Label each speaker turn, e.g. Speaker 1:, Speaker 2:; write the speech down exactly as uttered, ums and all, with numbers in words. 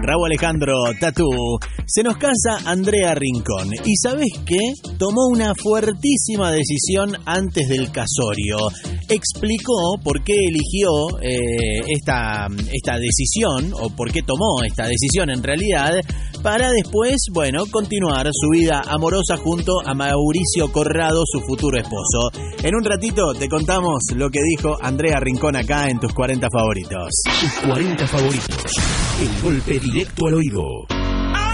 Speaker 1: Raúl Alejandro Tatú. Se nos casa Andrea Rincón. ¿Y sabés qué? Tomó una fuertísima decisión antes del casorio. Explicó por qué eligió eh, esta, esta decisión, o por qué tomó esta decisión en realidad, para después, bueno, continuar su vida amorosa junto a Mauricio Corrado, su futuro esposo. En un ratito te contamos lo que dijo Andrea Rincón acá en tus cuarenta favoritos.
Speaker 2: Tus cuarenta favoritos. El golpe directo al oído.